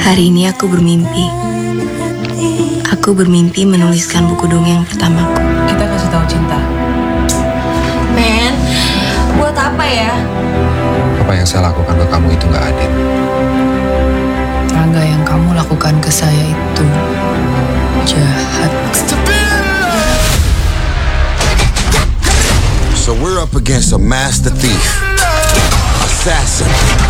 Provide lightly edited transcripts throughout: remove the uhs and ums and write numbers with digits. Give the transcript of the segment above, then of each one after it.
Hari ini aku bermimpi. Aku bermimpi menuliskan buku dongeng pertamaku. Kita kasih tahu cinta. Men, buat apa ya? Apa yang saya lakukan ke kamu itu gak adil. Rangga, yang kamu lakukan ke saya itu jahat. So we're up against a master thief, assassin.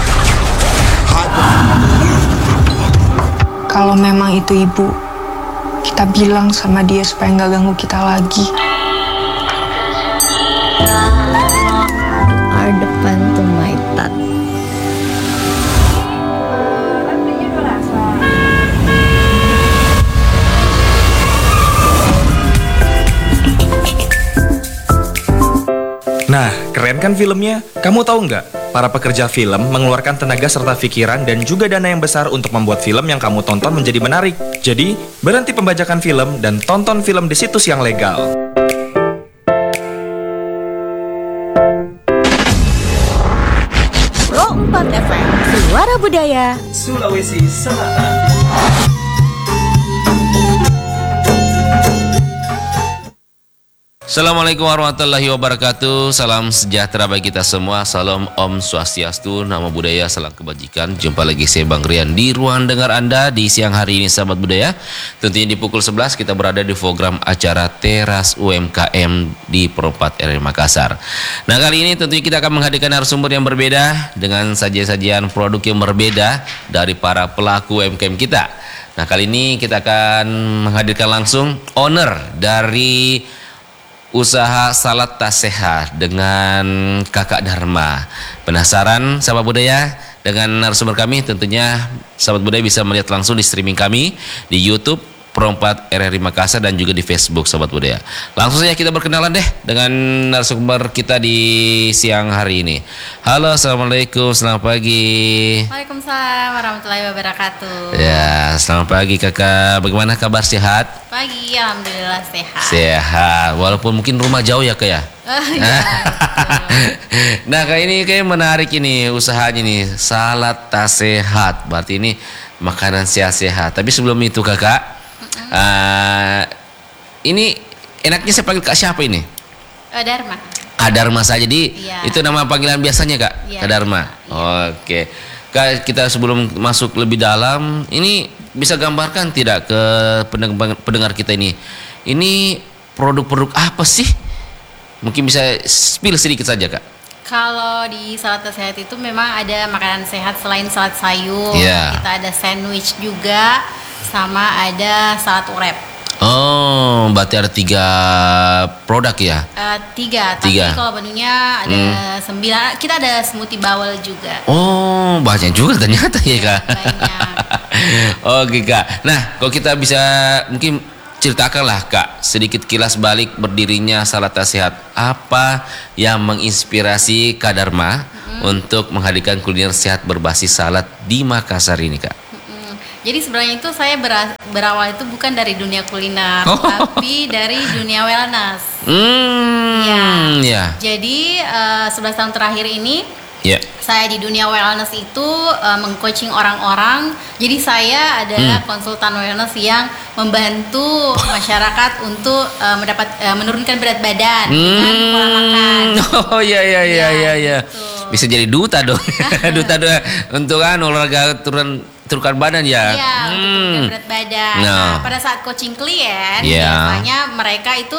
Kalau memang itu ibu, kita bilang sama dia supaya nggak ganggu kita lagi. Are depan to my tat. Nah, keren kan filmnya? Kamu tahu nggak? Para pekerja film mengeluarkan tenaga serta pikiran dan juga dana yang besar untuk membuat film yang kamu tonton menjadi menarik. Jadi, berhenti pembajakan film dan tonton film di situs yang legal. Pro 4 FM, Suara Budaya Sulawesi Selatan. Assalamualaikum warahmatullahi wabarakatuh. Salam sejahtera bagi kita semua. Salam Om Swastiastu, Namo Buddhaya, salam kebajikan. Jumpa lagi saya Bang Rian di ruang dengar Anda di siang hari ini, sahabat budaya. Tentunya di pukul 11 kita berada di program acara Teras UMKM di Pro 4 RRI Makassar. Nah, kali ini tentunya kita akan menghadirkan narasumber yang berbeda dengan sajian-sajian produk yang berbeda dari para pelaku UMKM kita. Nah, kali ini kita akan menghadirkan langsung owner dari usaha salad tas sehat dengan Kakak Dharma. Penasaran sahabat budaya dengan narasumber kami? Tentunya sahabat budaya bisa melihat langsung di streaming kami di YouTube Pro 4 RRI Makassar dan juga di Facebook sahabat budaya. Langsung saja kita berkenalan deh dengan narasumber kita di siang hari ini. Halo, assalamualaikum, selamat pagi. Waalaikumsalam warahmatullahi wabarakatuh. Ya, selamat pagi kakak. Bagaimana kabar, sehat? Pagi, alhamdulillah sehat. Sehat, walaupun mungkin rumah jauh ya kak ya. Ya, Nah, kayak ini kayak menarik ini usahanya nih, salad tas sehat. Berarti ini makanan sehat-sehat. Tapi sebelum itu kakak, ini enaknya saya panggil kak siapa ini? Dharma. Kak Dharma saja. Jadi Iya. itu nama panggilan biasanya kak? Iya, Kak Dharma. Oke. Kak, kita sebelum masuk lebih dalam, ini bisa gambarkan tidak ke pendengar kita ini? Ini produk-produk apa sih? Mungkin bisa spill sedikit saja kak. Kalau di salad tas sehat itu memang ada makanan sehat selain salad sayur. Iya. Kita ada sandwich juga, sama ada salad urep. Oh, berarti ada 3 produk ya? 3, Tiga. tapi kalau menunya ada 9. Kita ada smoothie bowl juga. Oh, banyak juga ternyata ya kak. Banyak. Oke kak. Nah, kalau kita bisa mungkin ceritakanlah kak sedikit kilas balik berdirinya salad tas sehat. Apa yang menginspirasi Kak Dharma untuk menghadirkan kuliner sehat berbasis salad di Makassar ini kak? Jadi sebenarnya itu saya berawal itu bukan dari dunia kuliner, Oh. tapi dari dunia wellness. Ya. Jadi 11 tahun terakhir ini Ya. saya di dunia wellness itu mengcoaching orang-orang. Jadi saya adalah konsultan wellness yang membantu masyarakat untuk menurunkan berat badan dengan pola makan. Oh iya. gitu. Bisa jadi duta dong. Duta untuk olahraga turunkan badan ya. Iya, untuk menurunkan berat badan. No. Nah, pada saat coaching klien, Iya. biasanya mereka itu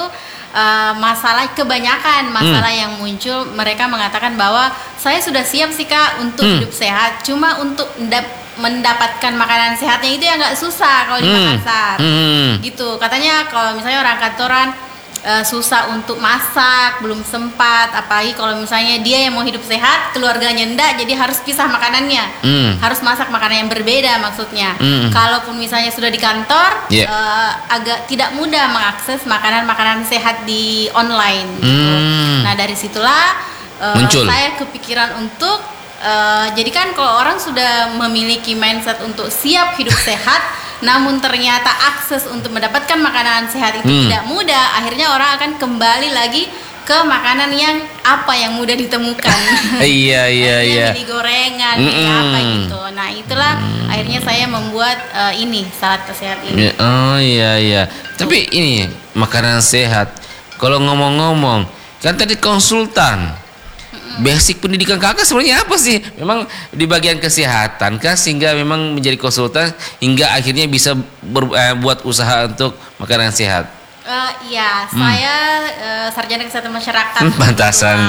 kebanyakan masalah yang muncul, mereka mengatakan bahwa saya sudah siap sih kak untuk hidup sehat, cuma untuk mendapatkan makanan sehatnya itu ya nggak susah kalau di Makassar. Gitu, katanya kalau misalnya orang kantoran susah untuk masak, belum sempat, apalagi kalau misalnya dia yang mau hidup sehat, keluarganya enggak, jadi harus pisah makanannya, harus masak makanan yang berbeda maksudnya. Kalaupun misalnya sudah di kantor, agak tidak mudah mengakses makanan-makanan sehat di online. Gitu. Nah dari situlah Muncul. saya kepikiran untuk jadi kan kalau orang sudah memiliki mindset untuk siap hidup sehat, namun ternyata akses untuk mendapatkan makanan sehat itu tidak mudah, akhirnya orang akan kembali lagi ke makanan yang mudah ditemukan. Iya. Jadi gorengan, jadi apa gitu. Nah itulah akhirnya saya membuat ini salad sehat ini. Oh iya. Tapi ini makanan sehat. Kalau ngomong-ngomong, kan tadi konsultan. Basic pendidikan kakak sebenarnya apa sih? Memang di bagian kesehatan kah sehingga memang menjadi konsultan hingga akhirnya bisa buat usaha untuk makanan sehat? Iya, saya sarjana kesehatan masyarakat. Pantasan.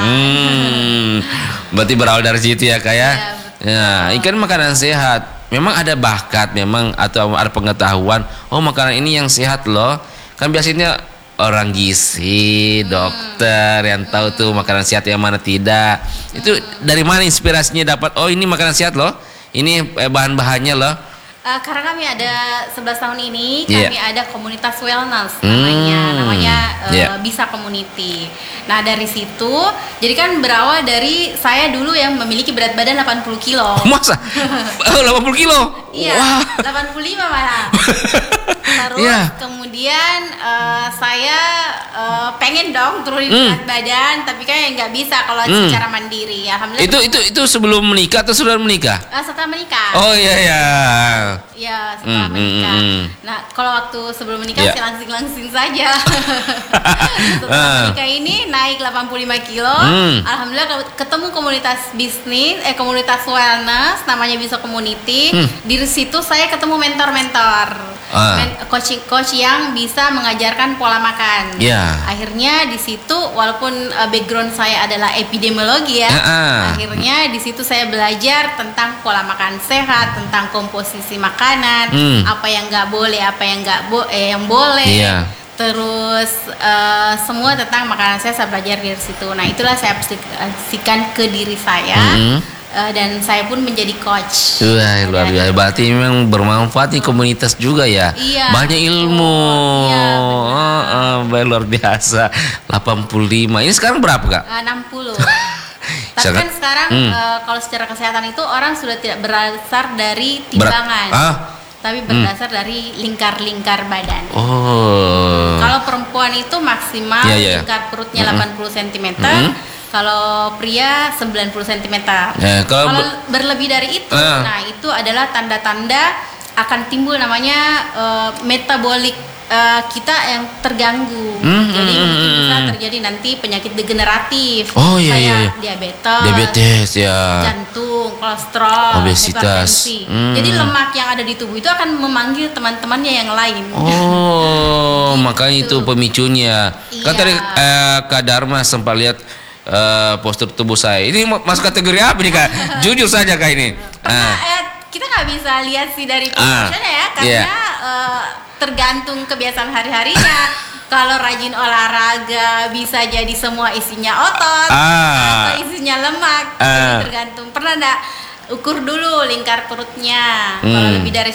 Berarti berawal dari situ ya kak ya? Iya, Ya, ikan makanan sehat. Memang ada bakat memang atau ada pengetahuan. Oh makanan ini yang sehat loh. Kan biasanya orang gizi, dokter yang tahu tuh makanan sehat yang mana tidak. Itu dari mana inspirasinya dapat? Oh ini makanan sehat loh. Ini bahan-bahannya loh. Karena kami ada 11 tahun ini, Iya. kami ada komunitas wellness namanya Bisa Community. Nah dari situ, jadi kan berawal dari saya dulu yang memiliki berat badan 80 kilo. Masa? 80 kilo? Iya, Wah. 85 malah. Terus Iya. kemudian saya pengen dong turunin berat badan, tapi kayak nggak bisa kalau secara mandiri. Alhamdulillah. Itu sebelum menikah atau sudah menikah? Setelah menikah. Oh iya. Ya setelah menikah. Nah kalau waktu sebelum menikah Iya. sih langsing saja. Setelah menikah ini naik 85 kilo. Alhamdulillah ketemu komunitas bisnis, komunitas wellness namanya Bisa Community. Di situ saya ketemu mentor-mentor, coach yang bisa mengajarkan pola makan. Iya. Akhirnya di situ walaupun background saya adalah epidemiologi ya, akhirnya di situ saya belajar tentang pola makan sehat, tentang komposisi makanan, apa yang nggak boleh, apa yang yang boleh. Iya. Terus semua tentang makanan saya belajar dari situ. Nah itulah saya aplikasikan ke diri saya. Dan saya pun menjadi coach. Wah, luar biasa. Berarti memang bermanfaat nih komunitas juga ya. Iya. Banyak ilmu. Iya, Luar biasa. 85. Ini sekarang berapa kak? 60. Tapi kan sekarang kalau secara kesehatan itu orang sudah tidak berdasar dari timbangan, tapi berdasar dari lingkar-lingkar badan. Oh. Kalau perempuan itu maksimal lingkar perutnya 80 cm. Kalau pria 90 cm. Kalau berlebih dari itu, nah itu adalah tanda-tanda akan timbul namanya metabolik kita yang terganggu. Jadi mungkin bisa terjadi nanti penyakit degeneratif. Kayak diabetes, jantung, kolesterol, obesitas. hipertensi. Jadi lemak yang ada di tubuh itu akan memanggil teman-temannya yang lain. Oh, makanya itu pemicunya. Kan tadi Iya. Kak Dharma sempat lihat postur tubuh saya. Ini masuk kategori apa nih kak? Jujur saja kak ini. Kita nggak bisa lihat sih dari posturnya ya, karena tergantung kebiasaan hari-harinya. Kalau rajin olahraga bisa jadi semua isinya otot atau isinya lemak. Jadi tergantung. Pernah nggak ukur dulu lingkar perutnya? Kalau lebih dari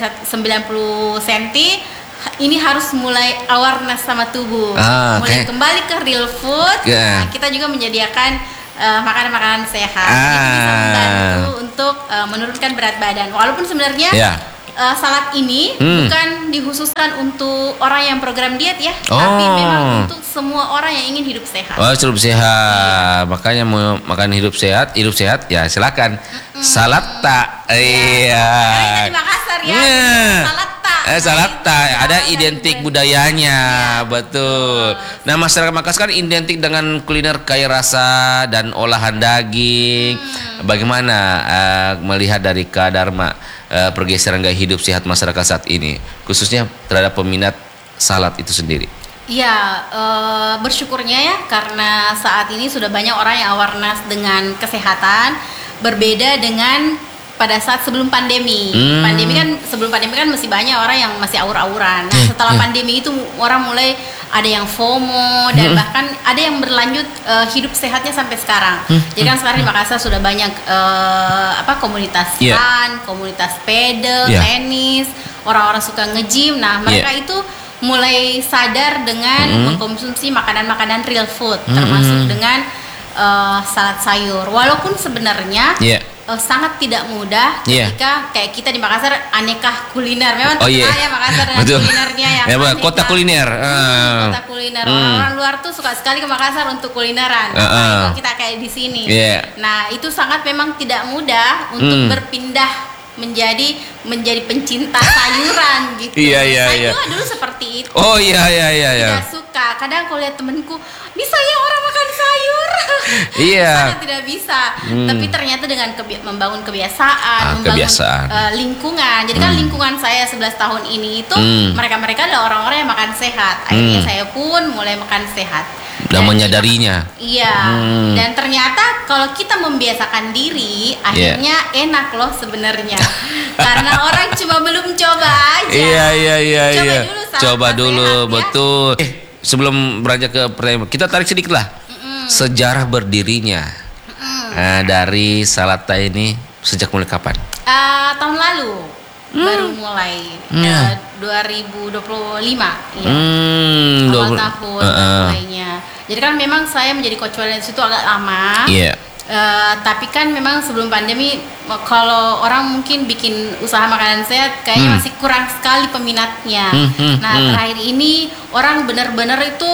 90 cm, ini harus mulai awareness sama tubuh, mulai kembali ke real food. Nah, kita juga menyediakan makanan-makanan sehat, itu bisa membantu untuk menurunkan berat badan. Walaupun sebenarnya salad ini bukan dikhususkan untuk orang yang program diet ya, tapi memang untuk semua orang yang ingin hidup sehat. Oh, hidup sehat. Makanya mau makan hidup sehat ya silakan. Salad tak. Iya. Karena di Makassar ya, salad tak. Salad tak. Ada identik budayanya, betul. Nah, masyarakat Makassar kan identik dengan kuliner kaya rasa dan olahan daging. Bagaimana melihat dari Kak Dharma pergeseran gaya hidup sehat masyarakat saat ini, khususnya terhadap peminat salad itu sendiri? Ya, bersyukurnya ya karena saat ini sudah banyak orang yang awareness dengan kesehatan, berbeda dengan pada saat sebelum pandemi. Sebelum pandemi kan masih banyak orang yang masih aur-auran. Nah, setelah pandemi itu orang mulai ada yang FOMO dan bahkan ada yang berlanjut hidup sehatnya sampai sekarang. Jadi kan sekarang di Makassar sudah banyak komunitas run, komunitas pedal, tenis, orang-orang suka nge-gym. Nah, mereka itu mulai sadar dengan mengkonsumsi makanan-makanan real food, termasuk dengan salad sayur. Walaupun sebenarnya sangat tidak mudah Iya. ketika kayak kita di Makassar aneka kuliner. Memang Oh, iya. terkenal ya Makassar dengan Betul. kulinernya yang Ya, Mbak, aneka. kota kuliner. Kota kuliner. Orang-orang luar tuh suka sekali ke Makassar untuk kulineran. Apalagi kalau kita kayak di sini. Iya. Nah, itu sangat memang tidak mudah untuk berpindah menjadi pencinta sayuran gitu. Iya, Saya iya. juga dulu seperti itu. Oh iya. Tidak suka. Kadang kalau lihat temenku, bisa ya orang makan sayur. Iya. Sangat tidak bisa. Tapi ternyata dengan membangun kebiasaan, membangun kebiasaan. lingkungan. Jadi kan lingkungan saya 11 tahun ini itu mereka adalah orang-orang yang makan sehat. Akhirnya saya pun mulai makan sehat. Dan menyadarinya. Iya. Dan ternyata kalau kita membiasakan diri, akhirnya enak loh sebenarnya. Karena orang cuma belum coba aja. Iya. Coba dulu, sahabat sehat, ya. Betul. Sebelum beranjak ke pertanyaan, kita tarik sedikit lah. Sejarah berdirinya. Dari Salata ini sejak mulai kapan? Tahun lalu baru mulai 2025 ya. Awal tahun mulainya. Jadi kan memang saya menjadi coach wellness itu agak lama. Iya. Tapi kan memang sebelum pandemi kalau orang mungkin bikin usaha makanan sehat kayaknya masih kurang sekali peminatnya. Nah terakhir ini orang benar-benar itu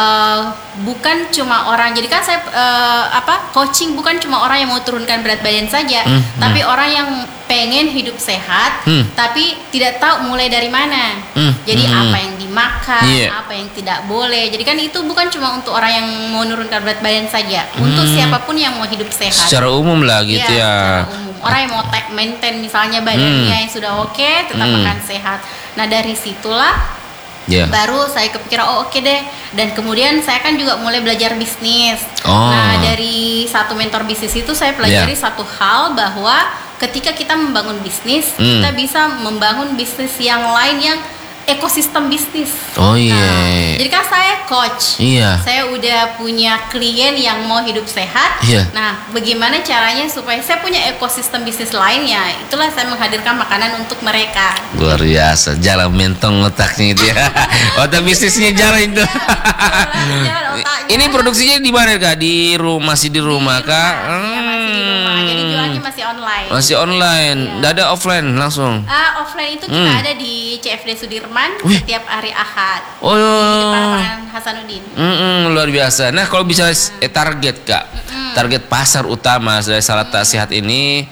bukan cuma orang, jadi kan saya coaching bukan cuma orang yang mau turunkan berat badan saja, tapi orang yang pengen hidup sehat tapi tidak tahu mulai dari mana. Jadi apa yang dimakan, apa yang tidak boleh. Jadi kan itu bukan cuma untuk orang yang mau menurunkan berat badan saja, untuk siapapun yang mau hidup sehat. Secara umum lah gitu ya. Secara umum. Orang yang mau maintain misalnya badannya yang sudah oke, tetap makan sehat. Nah dari situlah baru saya kepikiran oke deh. Dan kemudian saya kan juga mulai belajar bisnis. Nah dari satu mentor bisnis itu saya pelajari satu hal, bahwa ketika kita membangun bisnis, kita bisa membangun bisnis yang lain yang ekosistem bisnis. Nah, jadi kan saya coach. Saya udah punya klien yang mau hidup sehat. Nah, bagaimana caranya supaya saya punya ekosistem bisnis lainnya? Itulah saya menghadirkan makanan untuk mereka. Luar biasa, jalan mentong otaknya itu ya. Otak bisnisnya jalan itu. Jalan otaknya. Ini produksinya di mana Kak? Masih di rumah Kak? Ya, masih di rumah. Jadi jualnya masih online. Masih online. Nggak ada offline langsung. Offline itu kita ada di CFD Sudirman setiap hari Ahad. Di depan Hasanuddin. Luar biasa. Nah, kalau bisa target Kak, target pasar utama dari Salata Sehat ini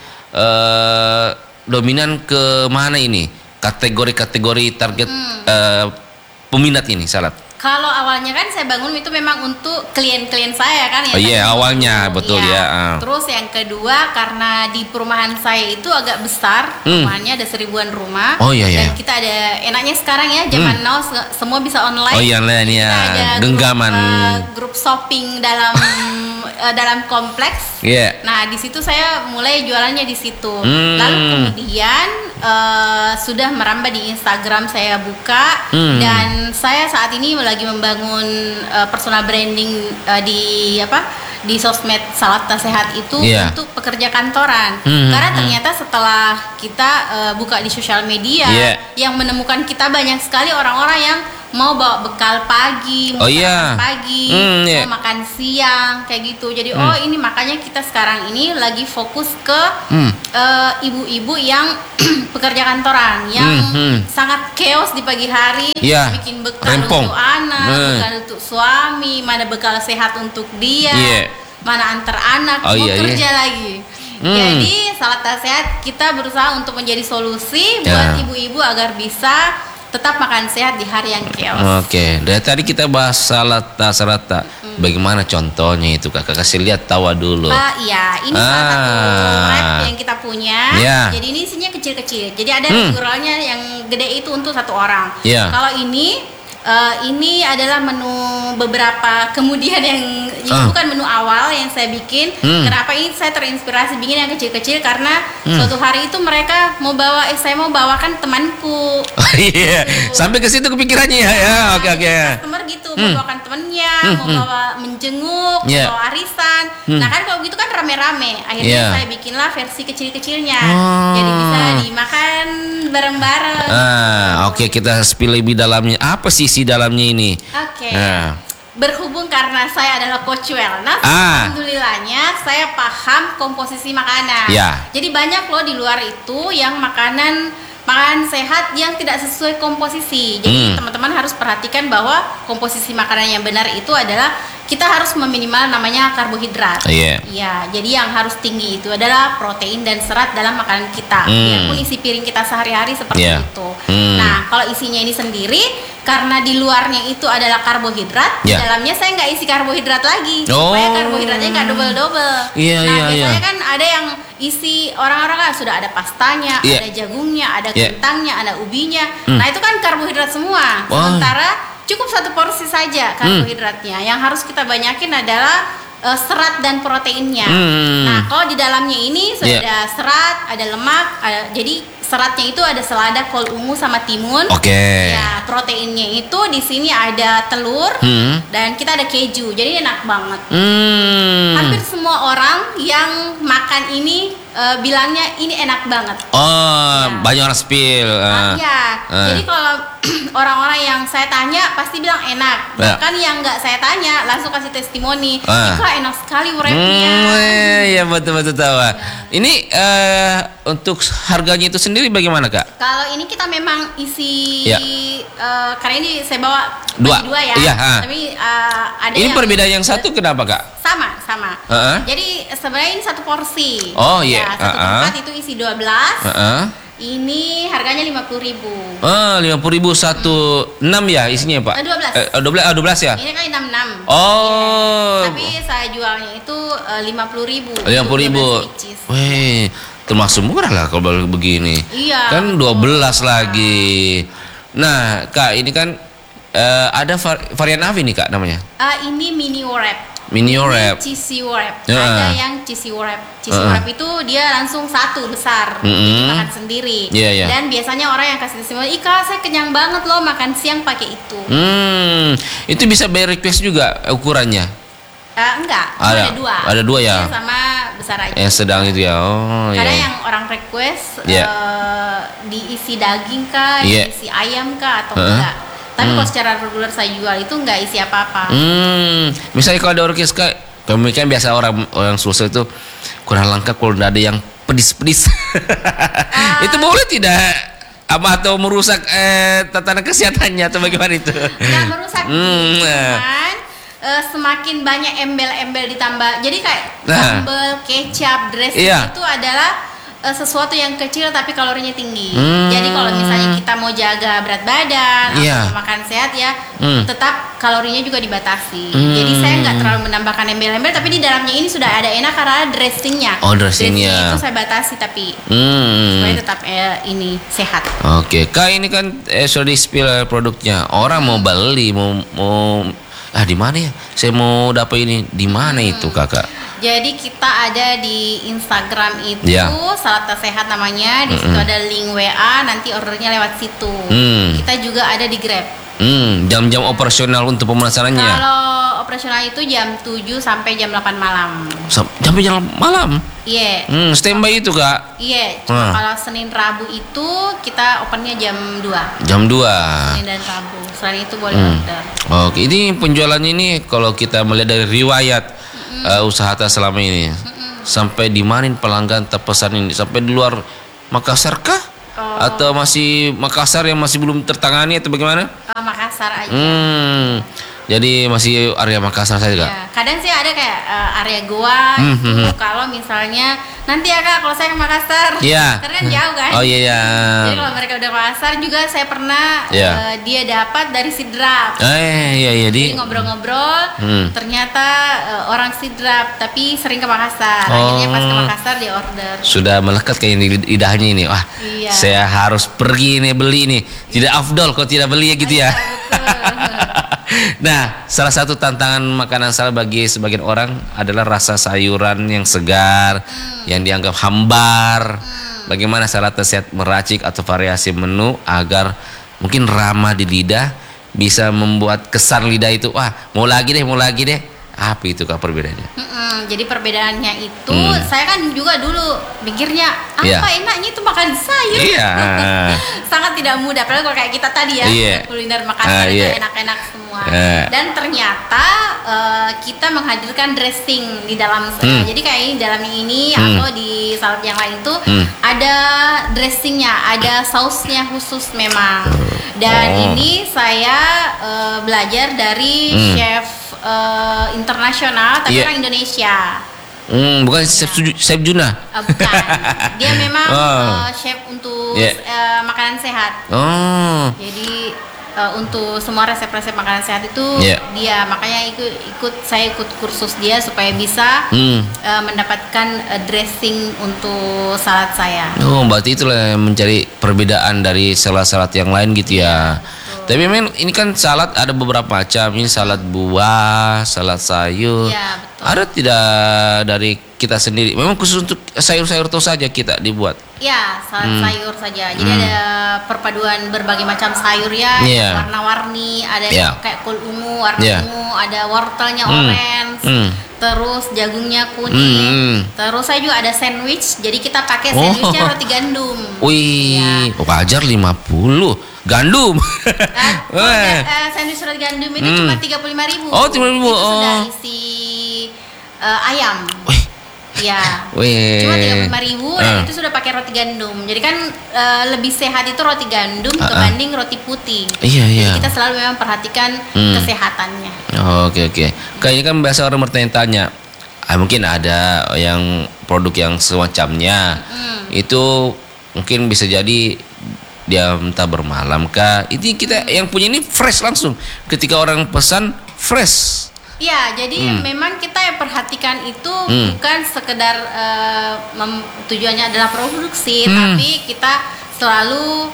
dominan ke mana ini? Kategori-kategori target peminat ini Salat. Kalau awalnya kan saya bangun itu memang untuk klien-klien saya kan ya. Oh iya, awalnya betul ya. Terus yang kedua, karena di perumahan saya itu agak besar, perumahannya ada 1000-an rumah. Oh iya. Dan kita ada, enaknya sekarang ya zaman now semua bisa online. Oh iya, online ya. Kita ada Genggaman. grup shopping dalam dalam kompleks. Nah di situ saya mulai jualannya di situ. Lalu kemudian sudah merambah di Instagram, saya buka dan saya saat ini lagi membangun personal branding di sosmed Salata Sehat itu untuk pekerja kantoran. Karena ternyata setelah kita buka di sosial media, yang menemukan kita banyak sekali orang-orang yang mau bawa bekal pagi, mau makan pagi, mau makan siang, kayak gitu. Jadi ini makanya kita sekarang ini lagi fokus ke ibu-ibu yang pekerja kantoran, yang sangat chaos di pagi hari, bikin bekal untuk anak, bekal untuk suami, mana bekal sehat untuk dia, mana antar anak, mau kerja lagi. Jadi Salata Sehat kita berusaha untuk menjadi solusi buat ibu-ibu agar bisa tetap makan sehat di hari yang chaos. Oke, dari tadi kita bahas Salata. Bagaimana contohnya itu Kakak kasih lihat tawa dulu. Iya, ini salah satu wrap yang kita punya. Jadi ini isinya kecil-kecil. Jadi ada figuralnya yang gede itu untuk satu orang. Kalau ini adalah menu beberapa kemudian yang ini bukan menu awal yang saya bikin. Kenapa ini saya terinspirasi bikin yang kecil-kecil karena suatu hari itu mereka mau saya mau bawakan temanku. Sampai ke situ kepikirannya ya. Oke. Customer gitu mau bawakan temennya, mau bawa menjenguk, mau bawa arisan. Nah kan kalau gitu kan rame-rame. Akhirnya saya bikinlah versi kecil-kecilnya. Jadi bisa dimakan bareng-bareng. Oke, kita spill lebih dalamnya. Apa sih isi dalamnya ini? Oke. berhubung karena saya adalah coach wellness, alhamdulillahnya saya paham komposisi makanan. Ya. Jadi banyak loh di luar itu yang makanan sehat yang tidak sesuai komposisi. Jadi teman-teman harus perhatikan bahwa komposisi makanan yang benar itu adalah kita harus meminimal namanya karbohidrat. Iya, jadi yang harus tinggi itu adalah protein dan serat dalam makanan kita. Biarpun isi piring kita sehari-hari seperti itu. Nah, kalau isinya ini sendiri, karena di luarnya itu adalah karbohidrat, di dalamnya saya nggak isi karbohidrat lagi, supaya karbohidratnya nggak double-double. Biasanya kan ada yang isi orang-orang kan sudah ada pastanya, ada jagungnya, ada kentangnya, ada ubinya. Nah, itu kan karbohidrat semua. Sementara cukup satu porsi saja karbohidratnya. Yang harus kita banyakin adalah serat dan proteinnya. Nah, kalau di dalamnya ini sudah ada serat, ada lemak, jadi seratnya itu ada selada, kol ungu sama timun. Ya, proteinnya itu di sini ada telur dan kita ada keju. Jadi enak banget. Hampir semua orang yang makan ini bilangnya ini enak banget. Banyak orang spill. Jadi kalau orang-orang yang saya tanya pasti bilang enak. Bahkan yang nggak saya tanya langsung kasih testimoni. Kak, enak sekali wrapnya. Ya betul tahu. Ini untuk harganya itu sendiri bagaimana, Kak? Kalau ini kita memang isi karena ini saya bawa dua ya. Tapi ada ini yang perbedaan yang satu kenapa, Kak? Sama. Jadi sebenarnya ini satu porsi. Satu tempat itu isi 12. Ini harganya 50.000. 50.000 6 ya isinya, Pak? 12 ya? Ini kan 66. Tapi saya jualnya itu 50.000. 50.000. Wih, termasuk murah lah kalau begini. Kan 12 lagi. Nah, Kak, ini kan ada varian apa ini, Kak, namanya? Ini mini wrap. Mini wrap. Cheesy wrap. Ada yang cheesy wrap. Cheesy wrap itu dia langsung satu besar, jadi makan sendiri. Dan biasanya orang yang kasih testimoni, "Ika, saya kenyang banget loh makan siang pakai itu." Itu bisa by request juga ukurannya? Enggak, ada dua. Ada dua ya? Sama besar aja. Yang sedang itu ya. Kadang yang orang request diisi daging kah, diisi ayam kah atau enggak. Tapi kalau secara reguler saya jual itu nggak isi apa-apa. Misalnya kalau ada orkes, Kak, kami kan biasa orang Sulsel itu kurang lengkap kalau ada yang pedis-pedis. Itu boleh tidak? Atau merusak tatanan kesehatannya atau bagaimana itu? Nggak merusak. Cuman semakin banyak embel-embel ditambah. Jadi kayak sambal, kecap, dressing itu adalah sesuatu yang kecil tapi kalorinya tinggi. Jadi kalau misalnya kita mau jaga berat badan atau makan sehat ya, tetap kalorinya juga dibatasi. Jadi saya nggak terlalu menambahkan embel-embel, tapi di dalamnya ini sudah ada enak karena dressingnya. Dressingnya itu saya batasi tapi supaya tetap ini sehat. Kak, ini kan sudah di-spill produknya. Orang mau beli, mau di mana ya? Saya mau dapat ini di mana itu, Kakak? Jadi kita ada di Instagram itu Salata Sehat namanya. Di situ ada link WA, nanti ordernya lewat situ. Kita juga ada di Grab. Jam-jam operasional untuk pemasarannya? Kalau operasional itu jam 7 sampai jam 8 malam. Sampai jam malam? Iya. Standby itu, Kak? Iya. Cuma kalau Senin Rabu itu kita opennya jam 2. Jam 2. Senin dan Rabu. Selain itu boleh order. Ini penjualannya ini kalau kita melihat dari riwayat usaha atas selama ini, sampai di mana pelanggan terpesan ini? Sampai di luar Makassar kah? Atau masih Makassar yang masih belum tertangani atau bagaimana? Makassar aja. Jadi masih area Makassar saja, Kak? Ya, kadang sih ada kayak area Goa gitu. Kalau misalnya nanti ya, Kak, kalau saya ke Makassar, karena kan jauh kan. Jadi kalau mereka udah ke Makassar juga saya pernah dia dapat dari Sidrap. Jadi ngobrol-ngobrol, ternyata orang Sidrap tapi sering ke Makassar. Akhirnya pas ke Makassar dia order. Sudah melekat kayak lidahnya ini. Wah, saya harus pergi nih beli nih. Tidak afdol kalau tidak beli ya gitu ya. Nah, salah satu tantangan makanan salad bagi sebagian orang adalah rasa sayuran yang segar, yang dianggap hambar. Bagaimana salad sehat meracik atau variasi menu agar mungkin ramah di lidah, bisa membuat kesan lidah itu, wah mau lagi deh. Apa itu Kak perbedaannya? Jadi perbedaannya itu saya kan juga dulu pikirnya apa Iya. enaknya itu makan sayur. Iya. Sangat tidak mudah. Padahal kalau kayak kita tadi ya Iya. kuliner Makassar itu Iya. enak-enak semua. Iya. Dan ternyata kita menghadirkan dressing di dalam. Jadi kayak ini dalam ini atau di salad yang lain itu ada dressingnya, ada sausnya khusus memang. Dan ini saya belajar dari chef internasional tapi Iya. orang Indonesia. Bukan chef Juna. Bukan. Dia memang chef untuk Iya. makanan sehat. Oh. Jadi untuk semua resep-resep makanan sehat itu Iya. dia, makanya saya ikut kursus dia supaya bisa mendapatkan dressing untuk salad saya. Oh, berarti itulah yang mencari perbedaan dari salad-salad yang lain gitu ya. Tapi memang ini kan salad ada beberapa macam. Ini salad buah, salad sayur. Iya, betul. Ada tidak dari kita sendiri? Memang khusus untuk sayur-sayur itu saja kita dibuat. Ya, salad sayur saja. Jadi ada perpaduan berbagai macam sayur ya, Iya. warna-warni, ada Iya. kayak kol ungu, warna Iya. ungu, ada wortelnya orange, terus jagungnya kuning. Terus saya juga ada sandwich. Jadi kita pakai sandwichnya roti gandum. Wih, wajar 50 gandum. Sandwich roti gandum itu cuma 35.000. Oh, 35.000. Itu sudah Oh. isi ayam. Wih. Ya. Wih. Cuma 35.000 dan itu sudah pakai roti gandum. Jadi kan lebih sehat itu roti gandum dibanding roti putih. Iya, iya. Jadi kita selalu memang perhatikan kesehatannya. Oke. Kayaknya kan biasa orang bertanya-tanya, mungkin ada yang produk yang semacamnya itu mungkin bisa jadi dia entah bermalam kah. Ini kita yang punya ini fresh langsung. Ketika orang pesan fresh. Ya, jadi memang kita yang perhatikan itu bukan sekedar tujuannya adalah produksi, tapi kita selalu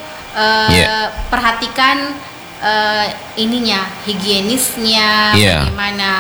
perhatikan ininya, higienisnya, Iya. bagaimana.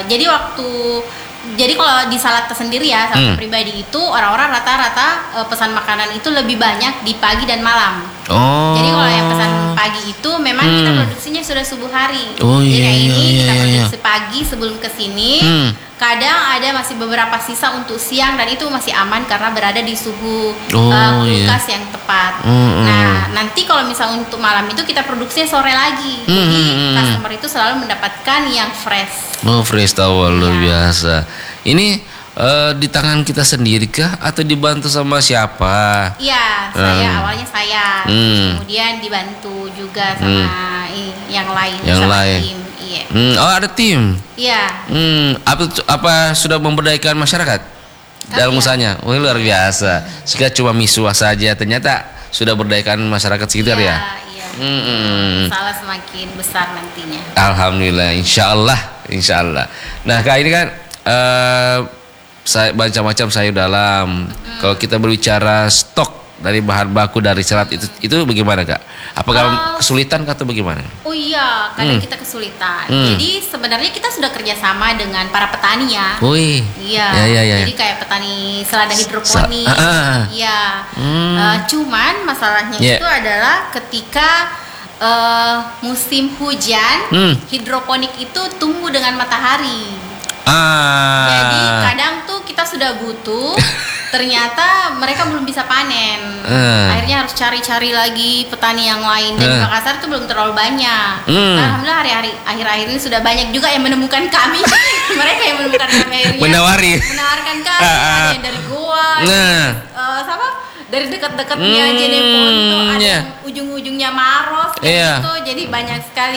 Jadi kalau di salad sendiri ya, salad pribadi itu orang-orang rata-rata pesan makanan itu lebih banyak di pagi dan malam. Oh. Jadi kalau yang pesan pagi itu memang kita produksinya sudah subuh hari. Oh, Jadi iya, kayak ini iya, kita iya, produksi pagi sebelum kesini. Kadang ada masih beberapa sisa untuk siang dan itu masih aman karena berada di suhu kulkas yang tepat. Nah, nanti kalau misalnya untuk malam itu kita produksinya sore lagi. Jadi customer itu selalu mendapatkan yang fresh. Oh, fresh towel luar biasa. Ini di tangan kita sendiri kah atau dibantu sama siapa? Iya, awalnya saya, kemudian dibantu juga sama yang lain, Yang sama lain. tim. Iya. Oh, ada tim. Iya. Apa sudah memberdayakan masyarakat dalam Iya. usahanya? Wah, luar biasa. Jika cuma misuah saja, ternyata sudah berdayakan masyarakat sekitar ya. Iya. Mm-mm. Salah semakin besar nantinya. Alhamdulillah, insya Allah. Nah, Kak ini kan saya macam-macam sayur dalam. Kalau kita berbicara stok dari bahan baku dari salad itu bagaimana Kak? Apakah kesulitan atau bagaimana? Oh iya, kadang kita kesulitan. Jadi sebenarnya kita sudah kerjasama dengan para petani ya. Wih. Iya. Ya. Jadi kayak petani selada hidroponik. Iya. Cuman masalahnya Yeah. itu adalah ketika musim hujan, hidroponik itu tumbuh dengan matahari. Jadi kadang tuh kita sudah butuh, ternyata mereka belum bisa panen. Akhirnya harus cari-cari lagi petani yang lain. Dan di Makassar itu belum terlalu banyak. Alhamdulillah akhir-akhir ini sudah banyak juga yang menemukan kami. Mereka yang menemukan kami akhirnya menawarkan kami. Ada yang dari Goa, dari dekat-dekatnya Jeneponto, ada yang ujung-ujungnya Maros, kayak gitu. Jadi banyak sekali.